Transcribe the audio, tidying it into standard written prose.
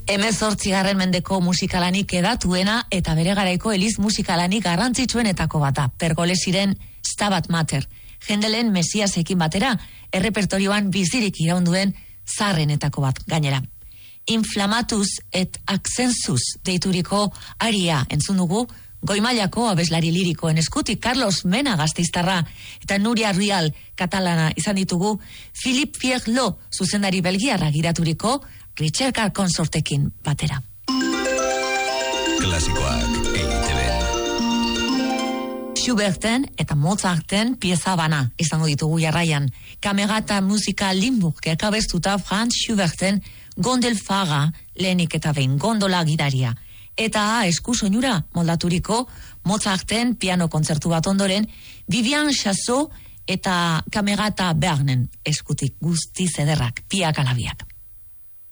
18. mendeko musikalanik edatuena eta bere garaiko eliz musikalanik garrantzitsuenetako bata, Pergolesiren Stabat Mater, Händelen Mesiasekin batera, errepertorioan bizirik iraunduen zaharrenetako bat gainera. Inflamatus et Accensus deituriko aria entzun dugu, goimailako abeslari lirikoen eskutik Carlos Mena Gasteiztarra eta Nuria Rial katalana izan ditugu, Philippe Fierlo zuzendari belgiarra giraturiko Ricercar konsortekin batera. Klasikoak EITB. Schuberten eta Mozarten pieza bana izango ditugu jarraian. Kamerata musika Limburg ekabestuta Franz Schuberten Gondelfahrer lehenik eta behin gondola gidaria. Eta eskusoinura moldaturiko Mozarten piano kontzertu bat ondoren Vivian Chassot eta Kamerata Bernen eskutik guztiz ederrak, piak alabiak.